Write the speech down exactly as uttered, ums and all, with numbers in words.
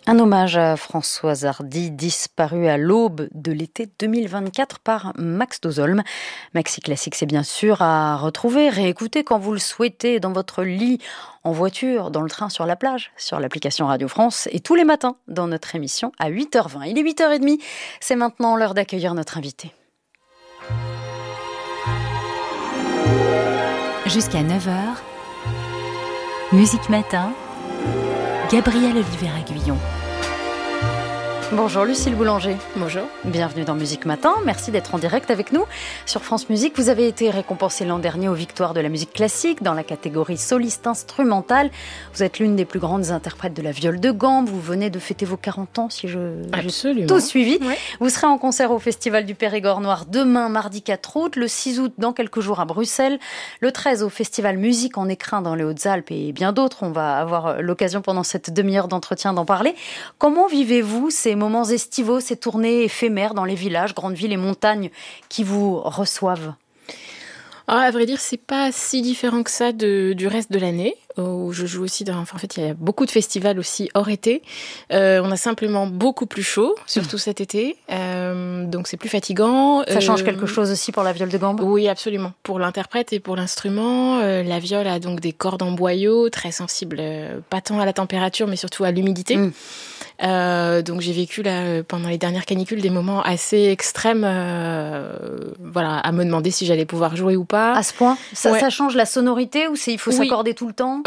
Un hommage à Françoise Hardy, disparue à l'aube de l'été deux mille vingt-quatre par Max Dozolm. Maxi Classique, c'est bien sûr à retrouver, réécouter quand vous le souhaitez, dans votre lit, en voiture, dans le train, sur la plage, sur l'application Radio France et tous les matins dans notre émission à huit heures vingt. Il est huit heures trente, c'est maintenant l'heure d'accueillir notre invité. Jusqu'à neuf heures, Musique Matin, Gabrielle Oliver-Aguillon. Bonjour Lucille Boulanger. Bonjour. Bienvenue dans Musique Matin. Merci d'être en direct avec nous sur France Musique. Vous avez été récompensée l'an dernier aux Victoires de la musique classique dans la catégorie soliste instrumentale. Vous êtes l'une des plus grandes interprètes de la viole de gambe. Vous venez de fêter vos quarante ans, si je Absolument. tout suivi. Ouais. Vous serez en concert au Festival du Périgord Noir demain, mardi quatre août, le six août dans quelques jours à Bruxelles, le treize au Festival Musique en Écrin dans les Hautes-Alpes et bien d'autres. On va avoir l'occasion pendant cette demi-heure d'entretien d'en parler. Comment vivez-vous ces moments estivaux, ces tournées éphémères dans les villages, grandes villes et montagnes qui vous reçoivent? Ah, à vrai dire, c'est pas si différent que ça de, du reste de l'année, où je joue aussi dans... Enfin, en fait, il y a beaucoup de festivals aussi hors été. Euh, on a simplement beaucoup plus chaud, surtout mmh. cet été. Euh, donc, c'est plus fatigant. Ça change euh, quelque chose aussi pour la viole de gambe? Oui, absolument. Pour l'interprète et pour l'instrument, euh, la viole a donc des cordes en boyau, très sensibles, euh, pas tant à la température, mais surtout à l'humidité. Mmh. Euh, donc j'ai vécu là pendant les dernières canicules des moments assez extrêmes, euh, voilà, à me demander si j'allais pouvoir jouer ou pas. À ce point, ça, ouais. ça change la sonorité ou c'est il faut oui. s'accorder tout le temps?